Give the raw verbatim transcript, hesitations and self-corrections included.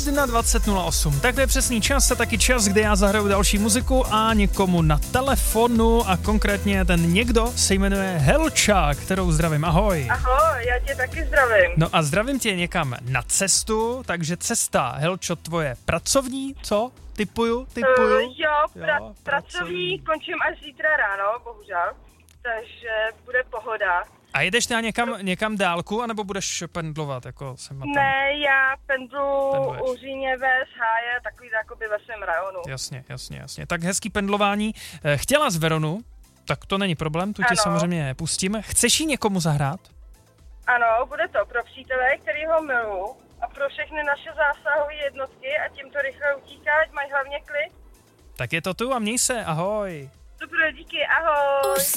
dvacet jedna nula osm. Tak to je přesný čas a taky čas, kde já zahraju další muziku a někomu na telefonu a konkrétně ten někdo se jmenuje Helča, kterou zdravím. Ahoj. Ahoj, já tě taky zdravím. No a zdravím tě někam na cestu, takže cesta, Helčo, tvoje pracovní, co? Typuju, typuju. Uh, jo, pra- jo, pracovní končím až zítra ráno, bohužel, takže bude pohoda. A jedeš teda někam, někam dálku, anebo budeš pendlovat, jako jsem na tom? Ne, já pendlu Pendluješ. u Říněve, z Háje, takový jakoby ve svém rajonu. Jasně, jasně, jasně. Tak hezký pendlování. Eh, Chtěla z Veronu, tak to není problém, tu ti Ano. samozřejmě pustíme. Chceš jí někomu zahrát? Ano, bude to pro přítele, který ho miluju, a pro všechny naše zásahové jednotky a tímto rychle utíká, ať mají hlavně klid. Tak je to tu a měj se, ahoj. Super, díky, ahoj.